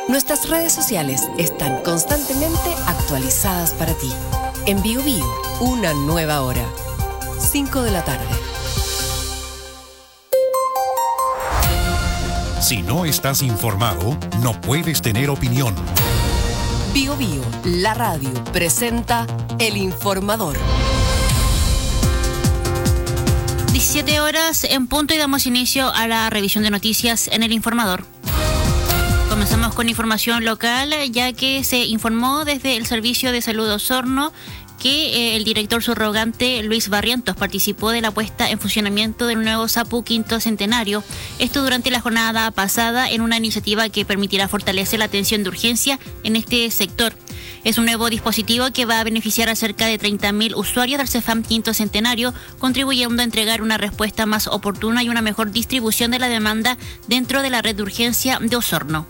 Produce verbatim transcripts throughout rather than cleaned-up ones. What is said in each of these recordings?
Nuestras redes sociales están constantemente actualizadas para ti. En Bio Bio, una nueva hora. cinco de la tarde. Si no estás informado, no puedes tener opinión. Bio Bio, la radio, presenta El Informador. diecisiete horas en punto y damos inicio a la revisión de noticias en El Informador. Comenzamos con información local, ya que se informó desde el Servicio de Salud de Osorno que eh, el director subrogante Luis Barrientos participó de la puesta en funcionamiento del nuevo SAPU Quinto Centenario. Esto durante la jornada pasada en una iniciativa que permitirá fortalecer la atención de urgencia en este sector. Es un nuevo dispositivo que va a beneficiar a cerca de treinta mil usuarios del CEFAM Quinto Centenario, contribuyendo a entregar una respuesta más oportuna y una mejor distribución de la demanda dentro de la red de urgencia de Osorno.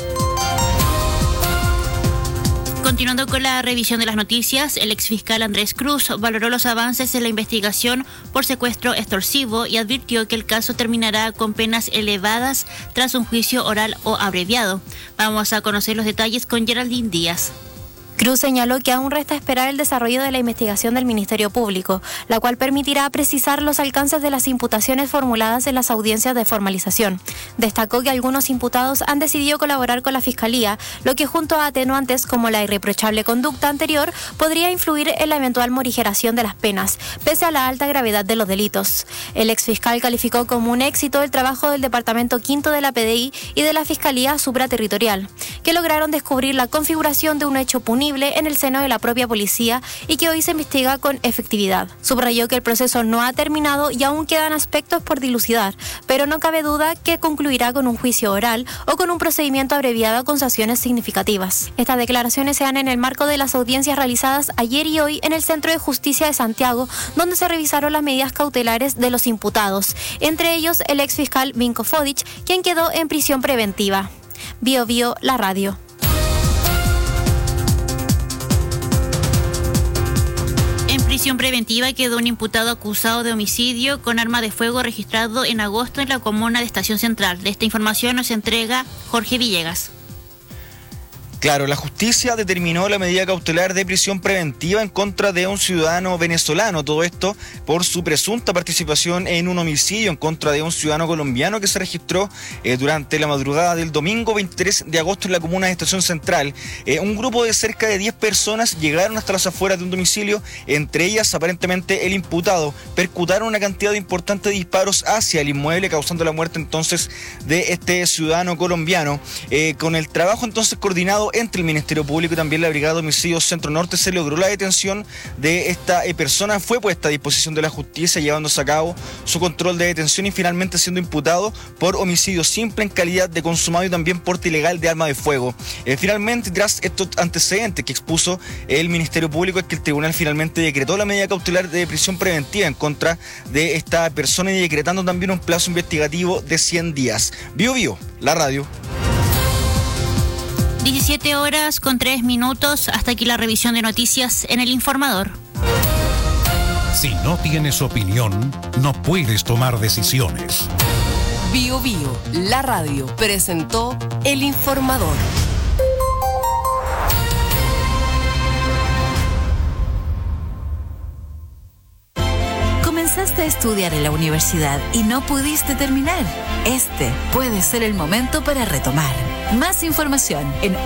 Continuando con la revisión de las noticias, el exfiscal Andrés Cruz valoró los avances en la investigación por secuestro extorsivo y advirtió que el caso terminará con penas elevadas tras un juicio oral o abreviado. Vamos a conocer los detalles con Geraldine Díaz. Cruz señaló que aún resta esperar el desarrollo de la investigación del Ministerio Público, la cual permitirá precisar los alcances de las imputaciones formuladas en las audiencias de formalización. Destacó que algunos imputados han decidido colaborar con la Fiscalía, lo que junto a atenuantes como la irreprochable conducta anterior podría influir en la eventual morigeración de las penas, pese a la alta gravedad de los delitos. El exfiscal calificó como un éxito el trabajo del Departamento Quinto de la P D I y de la Fiscalía Supraterritorial, que lograron descubrir la configuración de un hecho punible en el seno de la propia policía y que hoy se investiga con efectividad. Subrayó que el proceso no ha terminado y aún quedan aspectos por dilucidar, pero no cabe duda que concluirá con un juicio oral o con un procedimiento abreviado con sanciones significativas. Estas declaraciones se dan en el marco de las audiencias realizadas ayer y hoy en el Centro de Justicia de Santiago, donde se revisaron las medidas cautelares de los imputados, entre ellos el exfiscal Vinko Fodic, quien quedó en prisión preventiva. Bio Bio, la radio. En prisión preventiva quedó un imputado acusado de homicidio con arma de fuego registrado en agosto en la comuna de Estación Central. De esta información nos entrega Jorge Villegas. Claro, la justicia determinó la medida cautelar de prisión preventiva en contra de un ciudadano venezolano, todo esto por su presunta participación en un homicidio en contra de un ciudadano colombiano que se registró eh, durante la madrugada del domingo veintitrés de agosto en la comuna de Estación Central. Eh, un grupo de cerca de diez personas llegaron hasta las afueras de un domicilio, entre ellas aparentemente el imputado, percutaron una cantidad importante de disparos hacia el inmueble, causando la muerte entonces de este ciudadano colombiano. Eh, con el trabajo entonces coordinado entre el Ministerio Público y también la Brigada de Homicidios Centro Norte se logró la detención de esta eh, persona, fue puesta a disposición de la justicia llevándose a cabo su control de detención y finalmente siendo imputado por homicidio simple en calidad de consumado y también porte ilegal de arma de fuego. Eh, finalmente, tras estos antecedentes que expuso el Ministerio Público, es que el tribunal finalmente decretó la medida cautelar de prisión preventiva en contra de esta persona y decretando también un plazo investigativo de cien días. Bio Bio, la radio. diecisiete horas con tres minutos, hasta aquí la revisión de noticias en El Informador. Si no tienes opinión, no puedes tomar decisiones. Bio Bio, la radio, presentó El Informador. Comenzaste a estudiar en la universidad y no pudiste terminar. Este puede ser el momento para retomar. Más información en